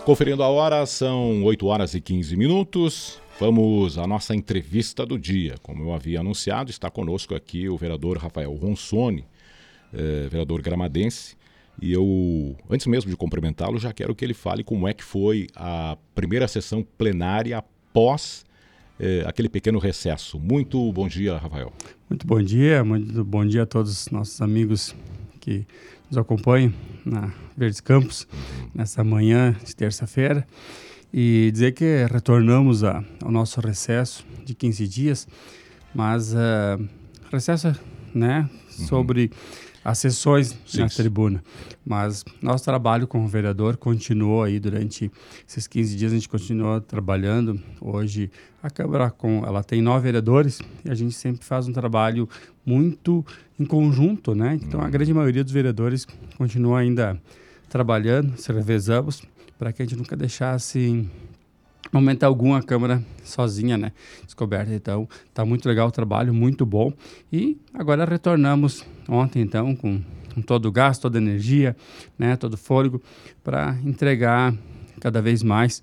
Conferindo a hora, são 8 horas e 15 minutos. Vamos à nossa entrevista do dia. Como eu havia anunciado, está conosco aqui o vereador Rafael Ronsoni, vereador gramadense. E eu, antes mesmo de cumprimentá-lo, já quero que ele fale como é que foi a primeira sessão plenária após aquele pequeno recesso. Muito bom dia, Rafael. Muito bom dia a todos os nossos amigos que nos acompanham na Verdes Campos, nessa manhã de terça-feira, e dizer que retornamos ao nosso recesso de 15 dias, mas recesso, né, sobre as sessões na tribuna. Mas nosso trabalho como vereador continuou aí durante esses 15 dias, a gente continuou trabalhando. Hoje a Câmara ela tem 9 vereadores e a gente sempre faz um trabalho muito em conjunto, né? Então a grande maioria dos vereadores continua ainda trabalhando, se revezamos, para que a gente nunca deixasse momento algum a Câmara sozinha, né, descoberta. Então tá muito legal o trabalho, muito bom, e agora retornamos ontem então com todo o gás, toda a energia, né, todo o fôlego para entregar cada vez mais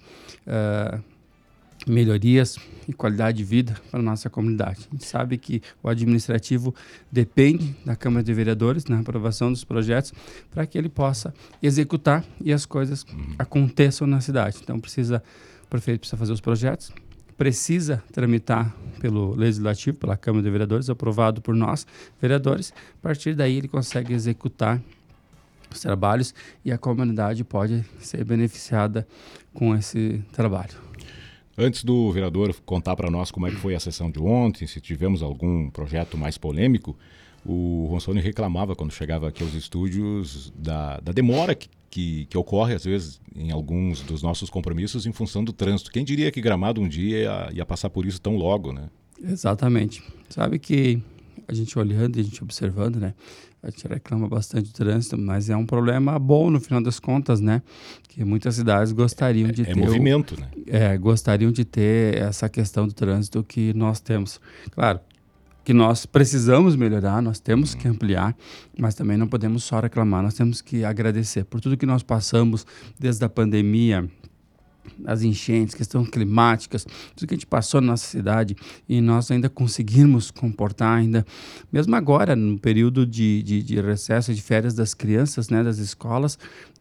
melhorias e qualidade de vida para a nossa comunidade. A gente sabe que o administrativo depende da Câmara de Vereadores na aprovação dos projetos para que ele possa executar e as coisas aconteçam na cidade. Então o prefeito precisa fazer os projetos, precisa tramitar pelo Legislativo, pela Câmara de Vereadores, aprovado por nós, vereadores. A partir daí ele consegue executar os trabalhos e a comunidade pode ser beneficiada com esse trabalho. Antes do vereador contar para nós como é que foi a sessão de ontem, se tivemos algum projeto mais polêmico, o Ronsoni reclamava quando chegava aqui aos estúdios da demora que ocorre, às vezes, em alguns dos nossos compromissos em função do trânsito. Quem diria que Gramado um dia ia passar por isso tão logo, né? Exatamente. Sabe que a gente olhando e a gente observando, né? A gente reclama bastante do trânsito, mas é um problema bom no final das contas, né? Que muitas cidades gostariam de ter... É movimento, né? Gostariam de ter essa questão do trânsito que nós temos. Claro que nós precisamos melhorar, nós temos que ampliar, mas também não podemos só reclamar, nós temos que agradecer por tudo que nós passamos desde a pandemia, as enchentes, questões climáticas, tudo que a gente passou na nossa cidade, e nós ainda conseguimos comportar ainda, mesmo agora, no período de recesso, de férias das crianças, né, das escolas,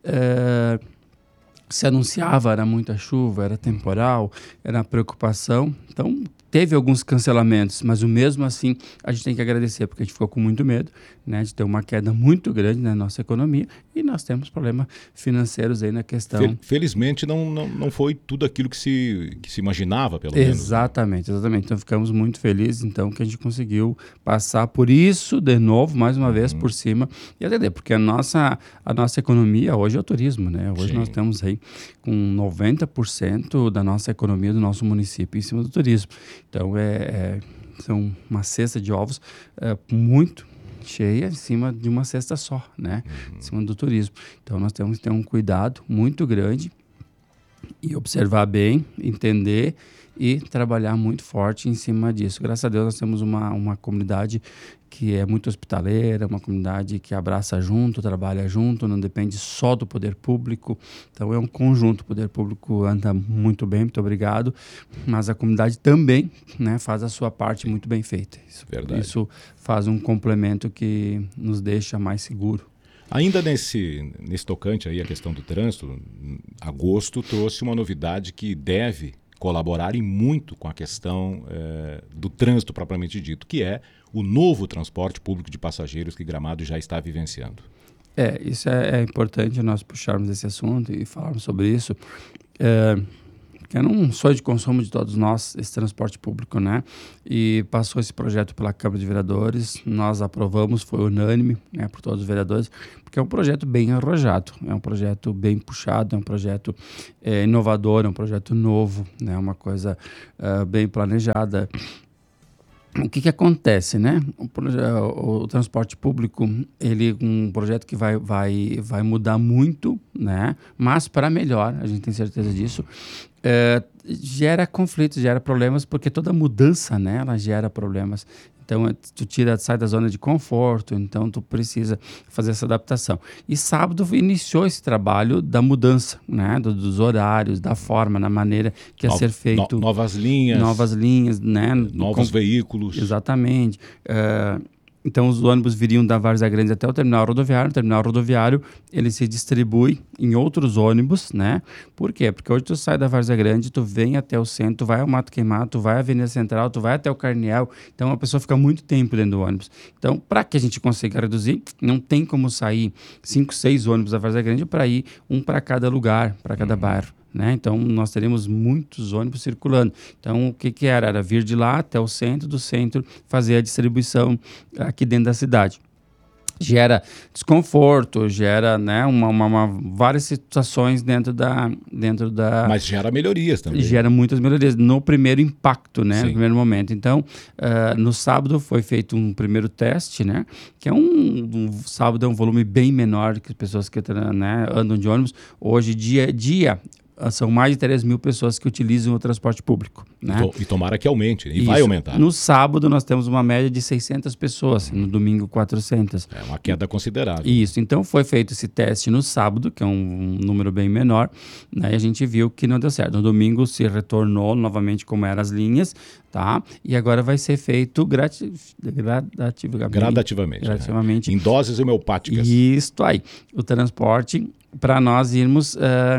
se anunciava, era muita chuva, era temporal, era preocupação. Então, teve alguns cancelamentos, mas mesmo assim a gente tem que agradecer, porque a gente ficou com muito medo, né, de ter uma queda muito grande na nossa economia, e nós temos problemas financeiros aí na questão. Felizmente não foi tudo aquilo que se imaginava, pelo menos. Exatamente. Então ficamos muito felizes então que a gente conseguiu passar por isso de novo, mais uma vez por cima, e atender, porque a nossa economia hoje é o turismo, né? Hoje nós temos aí com 90% da nossa economia do nosso município em cima do turismo. Então são uma cesta de ovos muito cheia em cima de uma cesta só, né? Em cima do turismo. Então nós temos que ter um cuidado muito grande e observar bem, entender e trabalhar muito forte em cima disso. Graças a Deus nós temos uma comunidade que é muito hospitaleira, uma comunidade que abraça junto, trabalha junto, não depende só do poder público. Então é um conjunto, o poder público anda muito bem, muito obrigado, mas a comunidade também, né, faz a sua parte muito bem feita. Isso faz um complemento que nos deixa mais seguro. Ainda nesse tocante aí a questão do trânsito, agosto trouxe uma novidade que deve colaborar e muito com a questão do trânsito propriamente dito, que é o novo transporte público de passageiros que Gramado já está vivenciando. Isso é importante nós puxarmos esse assunto e falarmos sobre isso, que era um sonho de consumo de todos nós, esse transporte público, né? E passou esse projeto pela Câmara de Vereadores, nós aprovamos, foi unânime, né, por todos os vereadores, porque é um projeto bem arrojado, é um projeto bem puxado, é um projeto inovador, é um projeto novo, né, uma coisa bem planejada. O que acontece, né? O transporte público, ele é um projeto que vai mudar muito, né? Mas para melhor, a gente tem certeza disso. Gera conflitos, gera problemas, porque toda mudança, né, ela gera problemas. Então, sai da zona de conforto, então tu precisa fazer essa adaptação. E sábado iniciou esse trabalho da mudança, né? Dos horários, da forma, na maneira que ia ser feito. Novas linhas, né? Novos veículos. Exatamente. Então, os ônibus viriam da Várzea Grande até o terminal rodoviário. O terminal rodoviário, ele se distribui em outros ônibus, né? Por quê? Porque hoje tu sai da Várzea Grande, tu vem até o centro, tu vai ao Mato Queimado, tu vai à Avenida Central, tu vai até o Carniel. Então, a pessoa fica muito tempo dentro do ônibus. Então, para que a gente consiga reduzir, não tem como sair 5, 6 ônibus da Várzea Grande para ir um para cada lugar, para cada bairro. Né? Então, nós teríamos muitos ônibus circulando. Então, o que era? Era vir de lá até o centro, do centro, fazer a distribuição aqui dentro da cidade. Gera desconforto, gera, né, várias situações dentro da... Mas gera melhorias também. Gera muitas melhorias no primeiro impacto, né, Sim. no primeiro momento. Então, no sábado foi feito um primeiro teste, né, que é sábado é um volume bem menor que as pessoas que, né, andam de ônibus. Hoje, dia a dia, são mais de 3 mil pessoas que utilizam o transporte público. Né? E tomara que aumente, e vai aumentar. No sábado, nós temos uma média de 600 pessoas, no domingo 400. É uma queda considerável. Isso, então foi feito esse teste no sábado, que é um número bem menor, né? E a gente viu que não deu certo. No domingo se retornou novamente como eram as linhas, tá? E agora vai ser feito gradativamente. Em doses homeopáticas. Isso aí. O transporte, para nós irmos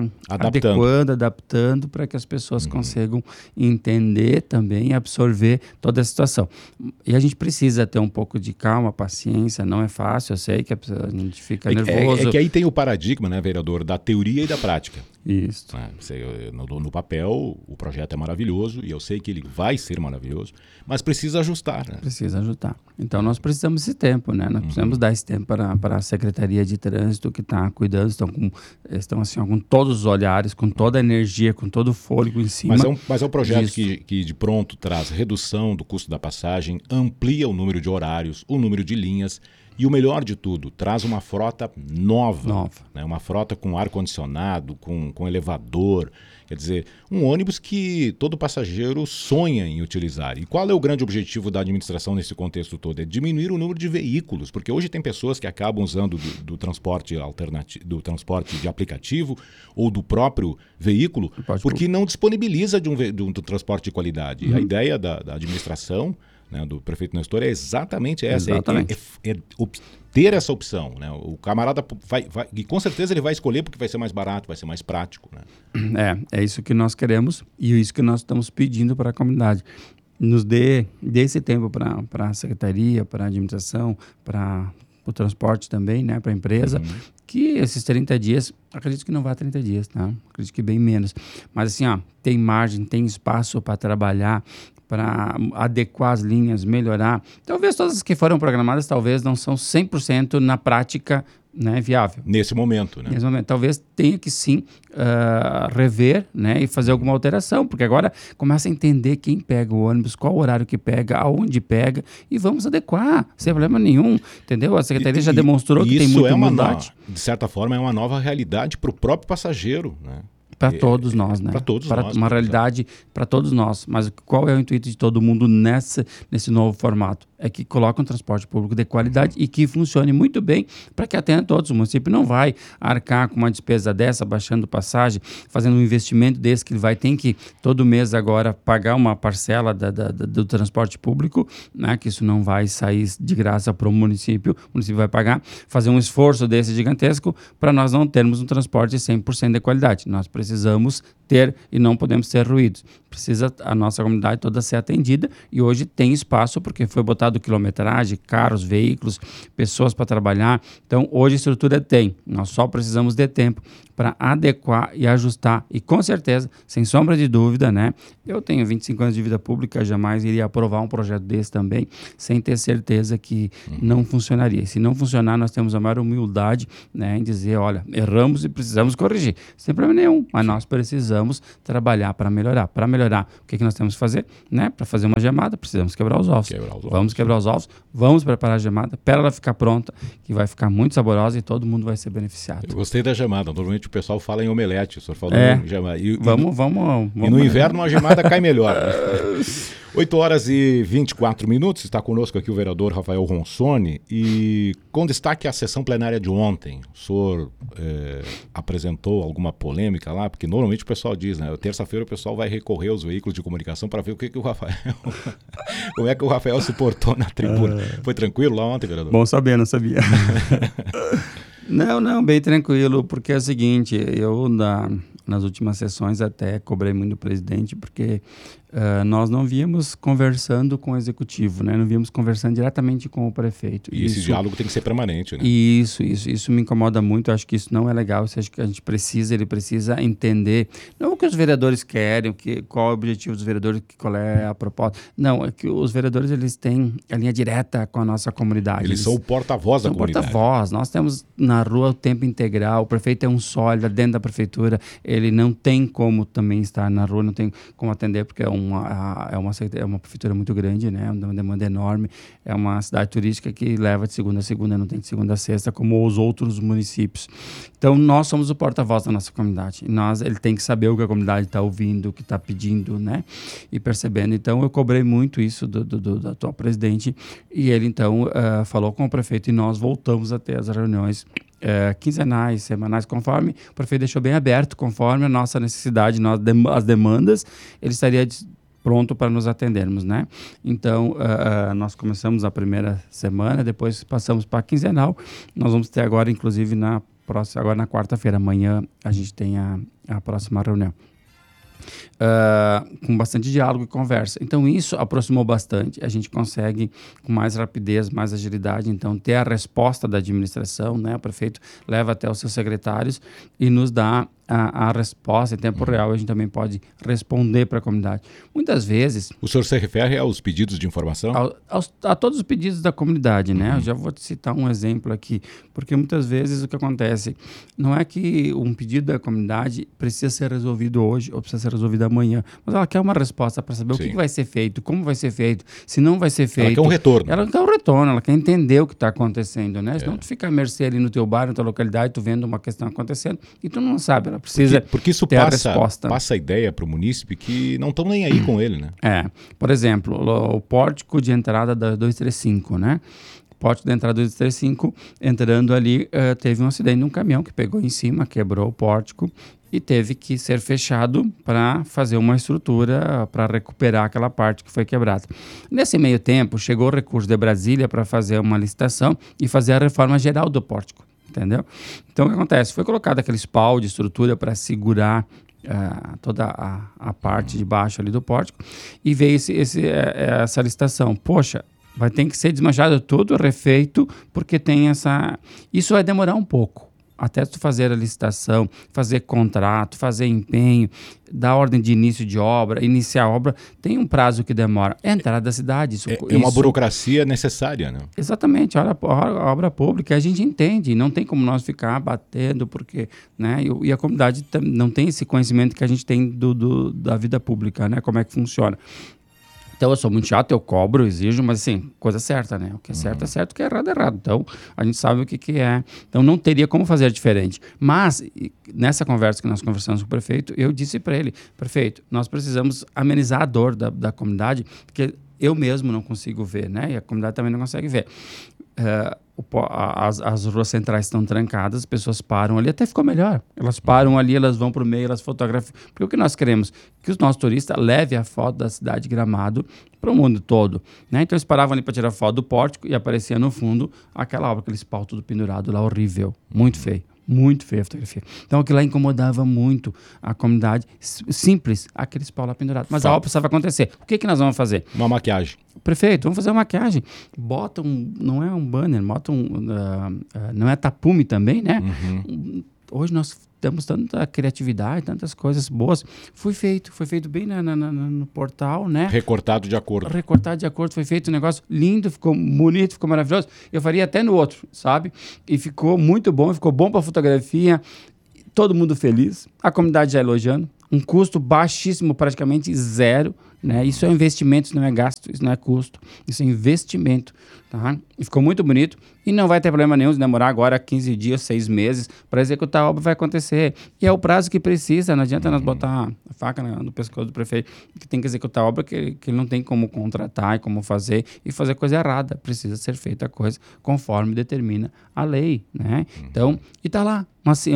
adaptando para que as pessoas consigam entender também e absorver toda a situação. E a gente precisa ter um pouco de calma, paciência, não é fácil, eu sei que a gente fica nervoso. É que aí tem o paradigma, né, vereador, da teoria e da prática. Isso. No papel, o projeto é maravilhoso e eu sei que ele vai ser maravilhoso, mas precisa ajustar. Né? Precisa ajustar. Então, nós precisamos desse tempo, né? Nós precisamos dar esse tempo para a Secretaria de Trânsito que está cuidando, estão assim, com todos os olhares, com toda a energia, com todo o fôlego em cima. Mas é um projeto que de pronto traz redução do custo da passagem, amplia o número de horários, o número de linhas e o melhor de tudo, traz uma frota nova. Né? Uma frota com ar-condicionado, com elevador. Quer dizer, um ônibus que todo passageiro sonha em utilizar. E qual é o grande objetivo da administração nesse contexto todo? É diminuir o número de veículos, porque hoje tem pessoas que acabam usando do transporte alternativo, do transporte de aplicativo ou do próprio veículo, porque não disponibiliza de um transporte de qualidade. E a ideia da administração, né, do prefeito Nestor é exatamente essa, ter essa opção. Né? O camarada vai, e com certeza ele vai escolher porque vai ser mais barato, vai ser mais prático. Né? É isso que nós queremos e isso que nós estamos pedindo para a comunidade. Nos dê esse tempo para a secretaria, para a administração, para o transporte também, né, para a empresa, que esses 30 dias, acredito que não vá 30 dias, tá? Acredito que bem menos. Mas assim, tem margem, tem espaço para trabalhar, para adequar as linhas, melhorar. Talvez todas as que foram programadas, talvez não são 100% na prática, né, viável. Nesse momento, né? Nesse momento. Talvez tenha que sim rever, né, e fazer alguma alteração, porque agora começa a entender quem pega o ônibus, qual horário que pega, aonde pega, e vamos adequar, sem problema nenhum, entendeu? A Secretaria já demonstrou que tem muita humildade. De certa forma, é uma nova realidade para o próprio passageiro, né? Para todos nós, né? Para todos nós. Uma realidade para todos nós. Mas qual é o intuito de todo mundo nesse novo formato? É que coloque um transporte público de qualidade e que funcione muito bem para que atenda todos. O município não vai arcar com uma despesa dessa, baixando passagem, fazendo um investimento desse que ele vai ter que todo mês agora pagar uma parcela do transporte público, né? Que isso não vai sair de graça para o município vai pagar, fazer um esforço desse gigantesco para nós não termos um transporte 100% de qualidade. Nós precisamos ter e não podemos ter ruídos. Precisa a nossa comunidade toda ser atendida e hoje tem espaço porque foi botado quilometragem, carros, veículos, pessoas para trabalhar. Então, hoje a estrutura tem. Nós só precisamos de tempo para adequar e ajustar. E com certeza, sem sombra de dúvida, né? Eu tenho 25 anos de vida pública, jamais iria aprovar um projeto desse também, sem ter certeza que não funcionaria. E se não funcionar, nós temos a maior humildade, né, em dizer, olha, erramos e precisamos corrigir. Sem problema nenhum, mas nós precisamos trabalhar para melhorar. Para melhorar melhorar. O que nós temos que fazer? Né? Para fazer uma gemada, precisamos quebrar os ovos. Vamos quebrar os ovos, vamos preparar a gemada, para ela ficar pronta, que vai ficar muito saborosa e todo mundo vai ser beneficiado. Eu gostei da gemada. Normalmente o pessoal fala em omelete, o senhor falou em gemada. Vamos. E no inverno a gemada cai melhor. Né? 8h24, está conosco aqui o vereador Rafael Ronsoni, e com destaque à sessão plenária de ontem, o senhor apresentou alguma polêmica lá, porque normalmente o pessoal diz, né, terça-feira o pessoal vai recorrer aos veículos de comunicação para ver o que o Rafael, como é que o Rafael se portou na tribuna. Foi tranquilo lá ontem, vereador? Bom saber, não sabia. Não, bem tranquilo, porque é o seguinte, eu nas últimas sessões até cobrei muito do presidente, porque nós não víamos conversando com o executivo, né? Não víamos conversando diretamente com o prefeito. E esse diálogo tem que ser permanente, né? Isso me incomoda muito, eu acho que isso não é legal, isso acho que ele precisa entender, não o que os vereadores querem, qual é o objetivo dos vereadores, qual é a proposta, não, é que os vereadores eles têm a linha direta com a nossa comunidade. Eles são o porta-voz da comunidade. Porta-voz, nós temos na rua o tempo integral, o prefeito é um só, ele dentro da prefeitura, ele não tem como também estar na rua, não tem como atender, porque é uma prefeitura muito grande, né? Uma demanda enorme, é uma cidade turística que leva de segunda a segunda, não tem de segunda a sexta, como os outros municípios. Então, nós somos o porta-voz da nossa comunidade. Ele tem que saber o que a comunidade está ouvindo, o que está pedindo, né? E percebendo. Então, eu cobrei muito isso do atual presidente, e ele, então, falou com o prefeito, e nós voltamos a ter as reuniões quinzenais, semanais, conforme o prefeito deixou bem aberto, conforme a nossa necessidade, as demandas, ele estaria pronto para nos atendermos, né? Então, nós começamos a primeira semana, depois passamos para a quinzenal, nós vamos ter agora, inclusive, agora na quarta-feira, amanhã a gente tem a próxima reunião. Com bastante diálogo e conversa. Então isso aproximou bastante, a gente consegue com mais rapidez, mais agilidade, então ter a resposta da administração, né? O prefeito leva até os seus secretários e nos dá a resposta em tempo real, a gente também pode responder para a comunidade. Muitas vezes... O senhor se refere aos pedidos de informação? A todos os pedidos da comunidade, né? Eu já vou te citar um exemplo aqui, porque muitas vezes o que acontece não é que um pedido da comunidade precisa ser resolvido hoje ou precisa ser resolvido amanhã, mas ela quer uma resposta para saber o que vai ser feito, como vai ser feito, se não vai ser feito. Ela quer um retorno. Ela quer um retorno, ela quer entender o que está acontecendo, né? Senão tu fica à mercê ali no teu bairro, na tua localidade, tu vendo uma questão acontecendo e tu não sabe, ela precisa porque isso ter a resposta. Passa a ideia para o munícipe que não estão nem aí com ele, né? Por exemplo, o pórtico de entrada da 235, né? Pórtico de entrada 235, entrando ali, teve um acidente de um caminhão que pegou em cima, quebrou o pórtico e teve que ser fechado para fazer uma estrutura para recuperar aquela parte que foi quebrada. Nesse meio tempo, chegou o recurso de Brasília para fazer uma licitação e fazer a reforma geral do pórtico, entendeu? Então, o que acontece? Foi colocado aquele pau de estrutura para segurar toda a parte de baixo ali do pórtico e veio essa licitação. Poxa, vai ter que ser desmanchado tudo, refeito, porque tem essa... Isso vai demorar um pouco. Até tu fazer a licitação, fazer contrato, fazer empenho, dar ordem de início de obra, iniciar a obra, tem um prazo que demora. É a entrada da cidade. É uma burocracia necessária, né? Exatamente. A obra pública, a gente entende. Não tem como nós ficar batendo, porque... né? E a comunidade não tem esse conhecimento que a gente tem da vida pública, né? Como é que funciona. Então, eu sou muito chato, eu cobro, exijo, mas assim, coisa certa, né? O que é certo, o que é errado, é errado. Então, a gente sabe o que é. Então, não teria como fazer diferente. Mas, nessa conversa que nós conversamos com o prefeito, eu disse para ele, prefeito, nós precisamos amenizar a dor da comunidade, porque eu mesmo não consigo ver, né? E a comunidade também não consegue ver. As ruas centrais estão trancadas, as pessoas param ali, até ficou melhor. Elas param ali, elas vão para o meio, elas fotografam. Porque o que nós queremos? Que os nossos turistas levem a foto da cidade de Gramado para o mundo todo, né? Então eles paravam ali para tirar foto do pórtico e aparecia no fundo aquela obra, aquele pau tudo pendurado lá, horrível, muito feio. Muito feia a fotografia. Então aquilo lá incomodava muito a comunidade. Simples, aqueles pau lá pendurados. Mas a obra precisava acontecer. O que nós vamos fazer? Uma maquiagem. Prefeito, vamos fazer uma maquiagem. Bota não é um banner, bota não é tapume também, né? Hoje nós temos tanta criatividade, tantas coisas boas. Foi feito bem no portal, né? Recortado de acordo. Foi feito um negócio lindo, ficou bonito, ficou maravilhoso. Eu faria até no outro, sabe? E ficou muito bom, ficou bom para fotografia. Todo mundo feliz, a comunidade já elogiando, um custo baixíssimo, praticamente zero, né? Isso é investimento, isso não é gasto, isso não é custo, isso é investimento, tá? E ficou muito bonito e não vai ter problema nenhum de demorar agora 15 dias, 6 meses para executar a obra, vai acontecer. E é o prazo que precisa, não adianta nós botar a faca no pescoço do prefeito que tem que executar a obra que ele não tem como contratar e como fazer e fazer coisa errada. Precisa ser feita a coisa conforme determina a lei, né? Então, e tá lá.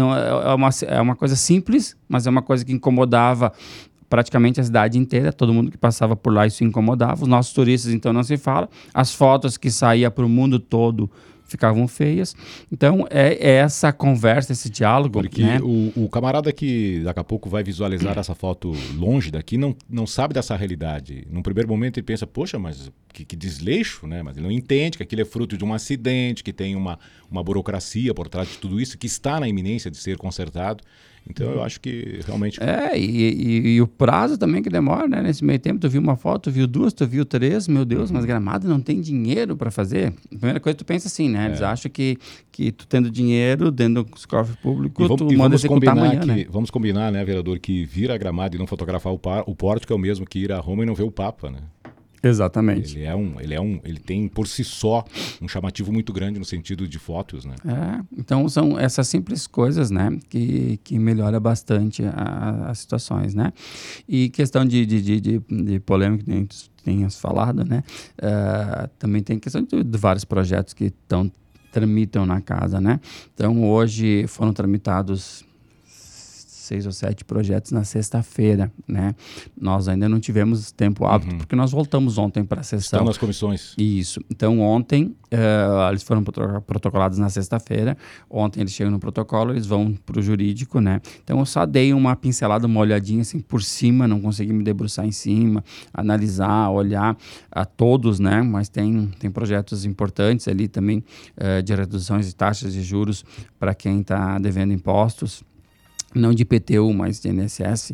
É uma coisa simples, mas é uma coisa que incomodava praticamente a cidade inteira, todo mundo que passava por lá isso incomodava, os nossos turistas então não se fala, as fotos que saíam para o mundo todo ficavam feias, então é essa conversa, esse diálogo. Porque né? o camarada que daqui a pouco vai visualizar essa foto longe daqui não sabe dessa realidade. Num primeiro momento ele pensa, poxa, mas que desleixo, né? Mas ele não entende que aquilo é fruto de um acidente, que tem uma burocracia por trás de tudo isso, que está na iminência de ser consertado. Então eu acho que realmente... E o prazo também que demora, né? Nesse meio tempo, tu viu uma foto, tu viu duas, tu viu três, meu Deus, mas Gramado não tem dinheiro para fazer. A primeira coisa que tu pensa assim, né? Eles acham que tu tendo dinheiro dentro dos cofres públicos, tu manda executar amanhã, né? Vamos combinar, né, vereador, que vir a Gramado e não fotografar o pórtico é o mesmo que ir a Roma e não ver o Papa, né? Exatamente. Ele tem por si só um chamativo muito grande no sentido de fotos, né? Então são essas simples coisas, né, que melhora bastante as situações, né? E questão de polêmica que tenhas falado, né? Também tem questão de vários projetos que tramitam na casa, né? Então hoje foram tramitados 6 ou 7 projetos na sexta-feira, né? Nós ainda não tivemos tempo hábil, porque nós voltamos ontem para a sessão. Estão nas comissões. Isso. Então, ontem, eles foram protocolados na sexta-feira. Ontem eles chegam no protocolo, eles vão para o jurídico, né? Então, eu só dei uma pincelada, uma olhadinha assim por cima, não consegui me debruçar em cima, analisar, olhar a todos, né? Mas tem projetos importantes ali também de reduções de taxas de juros para quem está devendo impostos. Não de IPTU, mas de INSS,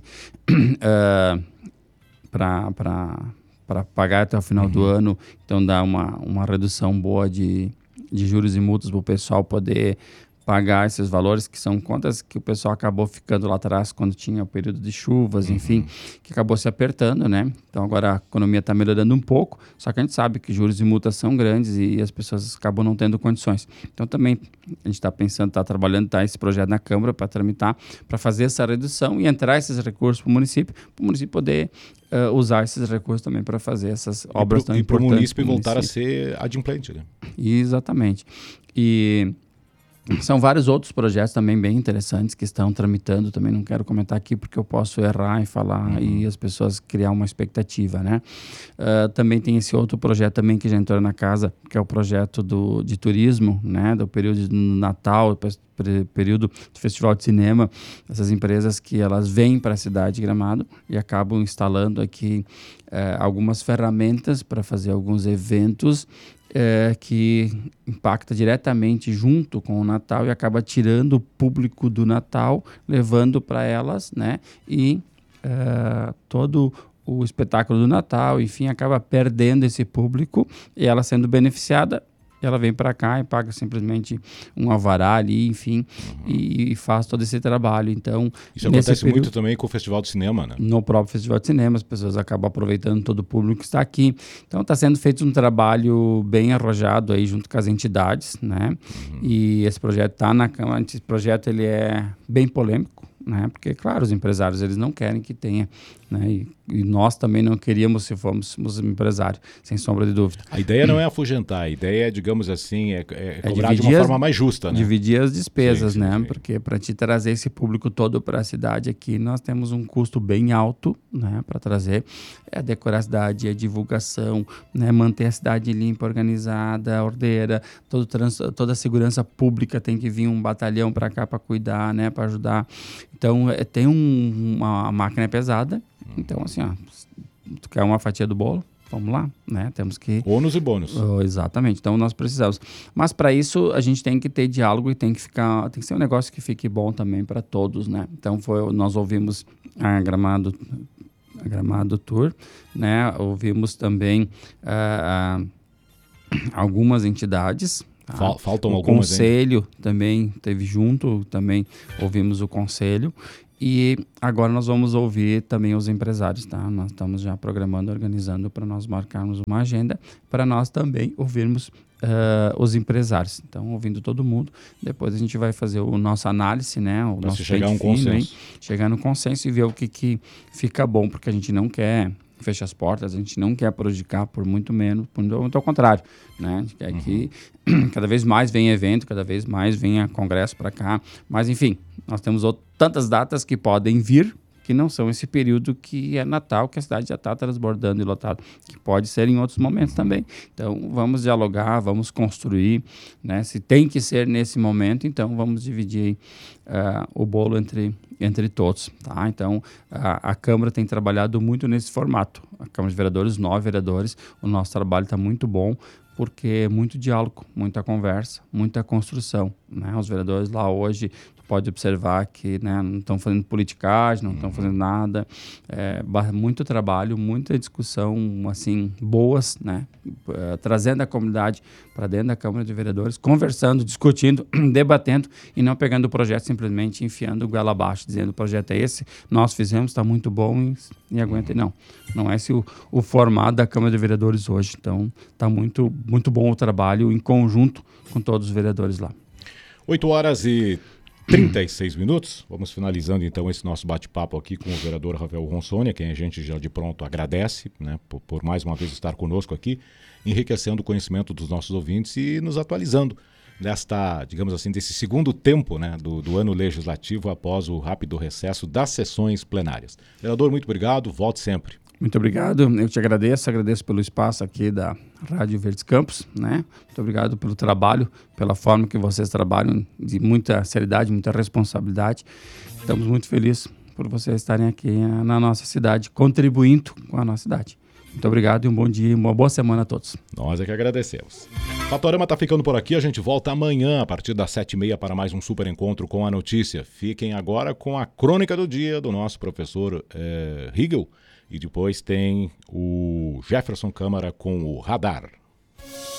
para pagar até o final do ano. Então, dá uma redução boa de juros e multas para o pessoal poder pagar esses valores, que são contas que o pessoal acabou ficando lá atrás quando tinha o período de chuvas, enfim, que acabou se apertando, né? Então, agora a economia está melhorando um pouco, só que a gente sabe que juros e multas são grandes e as pessoas acabam não tendo condições. Então, também a gente está pensando, está trabalhando, esse projeto na Câmara para tramitar, para fazer essa redução e entrar esses recursos para o município poder usar esses recursos também para fazer essas obras tão importantes. E para o município voltar a ser adimplente, né? Exatamente. E são vários outros projetos também bem interessantes que estão tramitando, também não quero comentar aqui porque eu posso errar e falar e as pessoas criar uma expectativa, né? Também tem esse outro projeto também que já entrou na casa, que é o projeto de turismo, né? Do período de Natal, período do Festival de Cinema, essas empresas que elas vêm para a cidade de Gramado e acabam instalando aqui algumas ferramentas para fazer alguns eventos que impacta diretamente junto com o Natal e acaba tirando o público do Natal, levando para elas, né? E todo o espetáculo do Natal, enfim, acaba perdendo esse público e ela sendo beneficiada, ela vem para cá e paga simplesmente um alvará ali, enfim, e faz todo esse trabalho. Então, isso acontece muito também com o Festival de Cinema, né? No próprio Festival de Cinema, as pessoas acabam aproveitando todo o público que está aqui. Então, está sendo feito um trabalho bem arrojado aí junto com as entidades, né? E esse projeto está na Câmara. Esse projeto ele é bem polêmico, né? Porque, claro, os empresários eles não querem que tenha, né? E nós também não queríamos se fôssemos empresários, sem sombra de dúvida. A ideia não é afugentar, a ideia, digamos assim, é cobrar de uma forma mais justa, né? Dividir as despesas, sim, né? Sim. Porque para te trazer esse público todo para a cidade aqui, nós temos um custo bem alto, né? Para trazer decorar a cidade, a divulgação, né? Manter a cidade limpa, organizada, ordeira, toda a segurança pública tem que vir um batalhão para cá para cuidar, né? Para ajudar. Então, tem uma máquina pesada. Então, assim, tu quer uma fatia do bolo? Vamos lá, né? Temos que... Ônus e bônus. Exatamente. Então, nós precisamos. Mas, para isso, a gente tem que ter diálogo e tem que ser um negócio que fique bom também para todos, né? Então, nós ouvimos a Gramado Tour, né? Ouvimos também algumas entidades. Faltam o algumas conselho ainda. Também teve junto, também ouvimos o conselho E agora nós vamos ouvir também os empresários, tá? Nós estamos já programando, organizando para nós marcarmos uma agenda, para nós também ouvirmos os empresários. Então, ouvindo todo mundo, depois a gente vai fazer o nosso análise, né? O nosso chegar a um consenso. Chegar no consenso e ver o que fica bom, porque a gente não quer fechar as portas, a gente não quer prejudicar por muito menos, muito ao contrário, né? A gente quer que cada vez mais venha evento, cada vez mais venha congresso para cá, mas enfim, nós temos tantas datas que podem vir, que não são esse período que é Natal, que a cidade já está transbordando e lotada, que pode ser em outros momentos também. Então, vamos dialogar, vamos construir, né? Se tem que ser nesse momento, então vamos dividir o bolo entre todos, tá? Então, a Câmara tem trabalhado muito nesse formato. A Câmara de Vereadores, 9 vereadores, o nosso trabalho está muito bom, porque é muito diálogo, muita conversa, muita construção, né? Os vereadores lá hoje, tu pode observar que, né, não estão fazendo politicagem, não estão fazendo nada, muito trabalho, muita discussão, assim, boas, né? Trazendo a comunidade para dentro da Câmara de Vereadores, conversando, discutindo, debatendo e não pegando o projeto simplesmente enfiando o goela abaixo, dizendo o projeto é esse, nós fizemos, está muito bom e aguenta. Não é esse o formato da Câmara de Vereadores hoje. Então, está muito, muito bom o trabalho em conjunto com todos os vereadores lá. 8h36. Vamos finalizando então esse nosso bate-papo aqui com o vereador Rafael Ronçoni, a quem a gente já de pronto agradece, né, por mais uma vez estar conosco aqui, enriquecendo o conhecimento dos nossos ouvintes e nos atualizando digamos assim, desse segundo tempo, né, do ano legislativo após o rápido recesso das sessões plenárias. Vereador, muito obrigado, volte sempre. Muito obrigado, eu te agradeço pelo espaço aqui da Rádio Verdes Campos, né? Muito obrigado pelo trabalho, pela forma que vocês trabalham, de muita seriedade, muita responsabilidade. Estamos muito felizes por vocês estarem aqui na nossa cidade, contribuindo com a nossa cidade. Muito obrigado e um bom dia e uma boa semana a todos. Nós é que agradecemos. Fatorama está ficando por aqui, a gente volta amanhã a partir das 7h30 para mais um super encontro com a notícia. Fiquem agora com a crônica do dia do nosso professor Higel. E depois tem o Jefferson Câmara com o Radar.